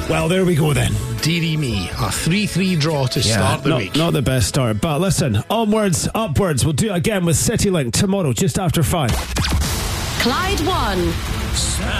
Well, there we go then. Dearie me, a 3-3 draw to start the week. Not the best start, but listen, onwards, upwards. We'll do it again with CityLink tomorrow, just after 5. Clyde 1.